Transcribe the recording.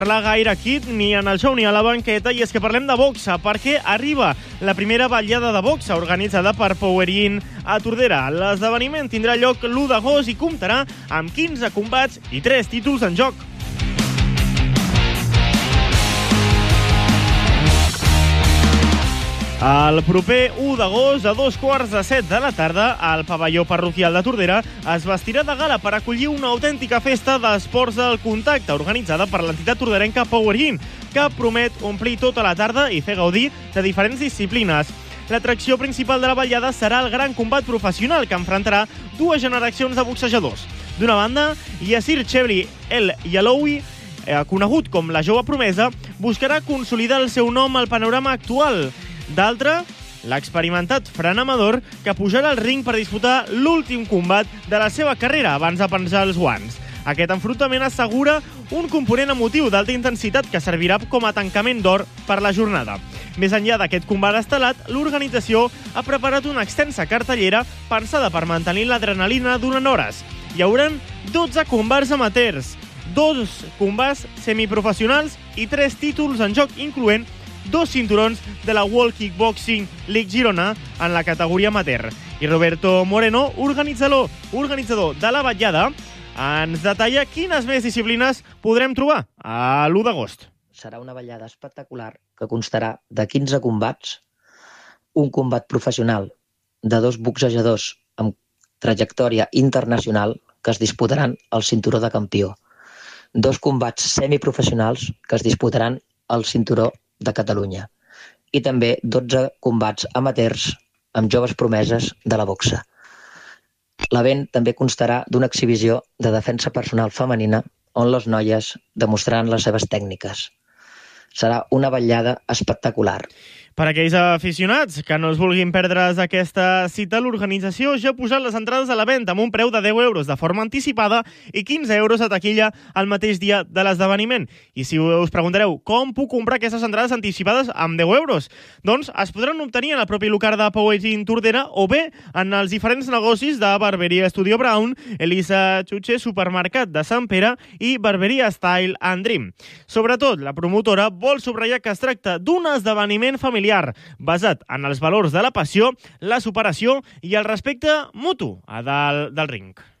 parlar gaire aquí, ni en el show ni a la banqueta, i és que parlem de boxa, perquè arriba la primera ballada de boxa organitzada per Powerin a Tordera. L'esdeveniment tindrà lloc l'1 d'agost i comptarà amb 15 combats i 3 títols en joc. El proper 1 d'agost, a 2:15 de la tarda, al pavelló parroquial de Tordera es vestirà de gala per acollir una autèntica festa d'esports del contacte organitzada per l'entitat torderenca Powerin, que promet omplir tota la tarda i fer gaudir de diferents disciplines. L'atracció principal de la ballada serà el gran combat professional que enfrontarà dues generacions de boxejadors. D'una banda, Yassir Chebli El Yaloui, conegut com la jove promesa, buscarà consolidar el seu nom al panorama actual. D'altra, l'experimentat Fran Amador, que pujarà al ring per disputar l'últim combat de la seva carrera abans de penjar els guants. Aquest enfrontament assegura un component emotiu d'alta intensitat que servirà com a tancament d'or per la jornada. Més enllà d'aquest combat estelat, l'organització ha preparat una extensa cartellera pensada per mantenir l'adrenalina durant hores. Hi haurà 12 combats amateurs, 2 combats semiprofessionals i 3 títols en joc, incloent 2 cinturons de la World Kickboxing League Girona en la categoria amateur. I Roberto Moreno, organitzador de la ballada, ens detalla quines més disciplines podrem trobar a l'1 d'agost. Serà una ballada espectacular que constarà de 15 combats, un combat professional de 2 boxejadors amb trajectòria internacional que es disputaran el cinturó de campió, 2 combats semiprofessionals que es disputaran el cinturó de Catalunya i també 12 combats amateurs amb joves promeses de la boxa. L'event també constarà d'una exhibició de defensa personal femenina on les noies demostraran les seves tècniques. Serà una ballada espectacular. Per a aquells aficionats que no es vulguin perdre's aquesta cita, l'organització ja ha posat les entrades a la venda amb un preu de 10 euros de forma anticipada i 15 euros a taquilla el mateix dia de l'esdeveniment. I si us preguntareu com puc comprar aquestes entrades anticipades amb 10 euros, doncs es podran obtenir en el propi local de Powerin Tordera o bé en els diferents negocis de Barberia Studio Brown, Elisa Chuche, Supermercat de Sant Pere i Barberia Style and Dream. Sobretot, la promotora vol subratllar que es tracta d'un esdeveniment familiar basat en els valors de la passió, la superació i el respecte mutu a dalt del ring.